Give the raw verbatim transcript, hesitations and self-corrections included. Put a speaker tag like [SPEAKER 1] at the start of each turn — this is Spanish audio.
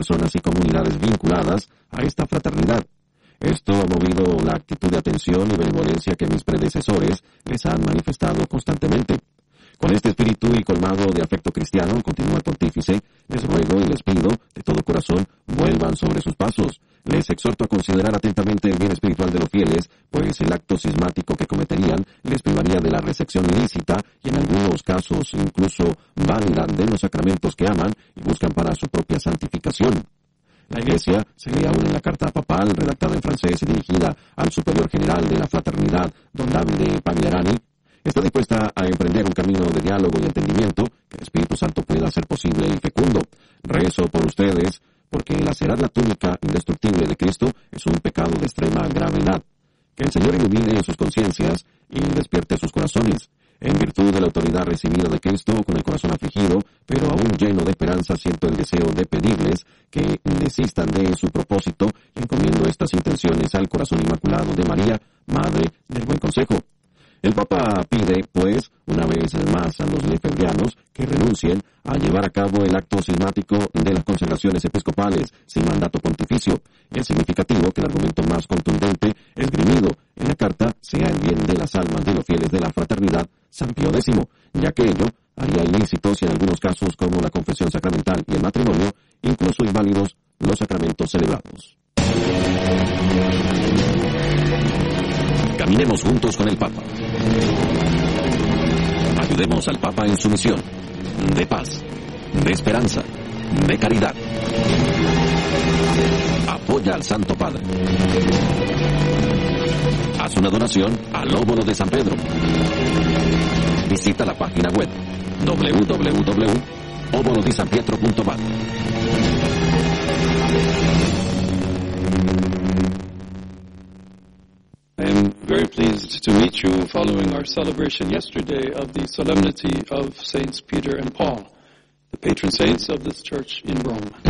[SPEAKER 1] personas y comunidades vinculadas a esta fraternidad. Esto ha movido la actitud de atención y benevolencia que mis predecesores les han manifestado constantemente. Con este espíritu y colmado de afecto cristiano, continúa el pontífice, les ruego y les pido, de todo corazón, vuelvan sobre sus pasos. Les exhorto a considerar atentamente el bien espiritual de los fieles, pues el acto cismático que cometerían les privaría de la recepción lícita y en algunos casos incluso válida de los sacramentos que aman y buscan para su propia santificación. La Iglesia, se lee aún en la carta papal redactada en francés y dirigida al superior general de la fraternidad, don Davide Pagliarani, está dispuesta a emprender un camino de diálogo y entendimiento que el Espíritu Santo pueda hacer posible y fecundo. Rezo por ustedes, porque lacerar la túnica indestructible de Cristo es un pecado de extrema gravedad. Que el Señor ilumine sus conciencias y despierte sus corazones. En virtud de la autoridad recibida de Cristo, con el corazón afligido, pero aún lleno de esperanza, siento el deseo de pedirles que desistan de su propósito y encomiendo estas intenciones al corazón inmaculado de María, Madre del Buen Consejo. El Papa pide, pues, una vez más a los lefebvrianos que renuncien a llevar a cabo el acto cismático de las consagraciones episcopales sin mandato pontificio. Es significativo que el argumento más contundente esgrimido en la carta sea el bien de las almas de los fieles de la fraternidad San Pío X, ya que ello haría ilícitos y en algunos casos como la confesión sacramental y el matrimonio, incluso inválidos los sacramentos celebrados. Caminemos juntos con el Papa. Ayudemos al Papa en su misión de paz, de esperanza, de caridad. Apoya al Santo Padre. Haz una donación al Óbolo de San Pedro. Visita la página web doble u doble u doble u punto óbolo di san pietro punto va.
[SPEAKER 2] I'm very pleased to meet you following our celebration yesterday of the solemnity of Saints Peter and Paul, the patron saints of this church in Rome.